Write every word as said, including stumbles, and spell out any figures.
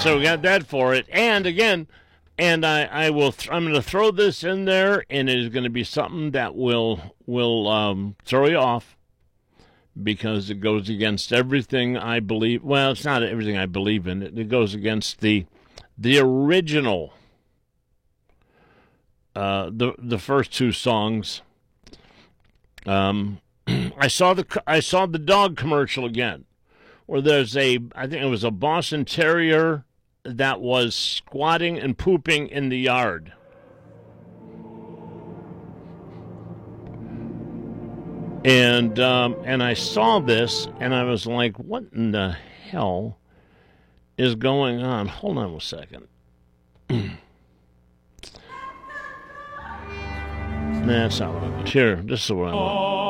So we got that for it. And again, and I, I will. Th- I'm going to throw this in there, and it is going to be something that will will um, throw you off because it goes against everything I believe. Well, it's not everything I believe in. It, it goes against the the original. Uh, the the first two songs. Um, I saw the I saw the dog commercial again, where there's a I think it was a Boston Terrier that was squatting and pooping in the yard. And um, and I saw this, and I was like, what in the hell is going on? Hold on a second. That's not what I want. Here, this is what I want.